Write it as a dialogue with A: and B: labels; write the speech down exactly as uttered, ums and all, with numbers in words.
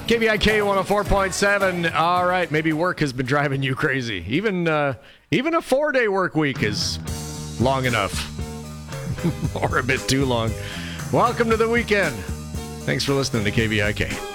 A: K V I K one oh four point seven. All right, maybe work has been driving you crazy. Even uh, even a four-day work week is long enough. Or a bit too long. Welcome to the weekend. Thanks for listening to K V I K.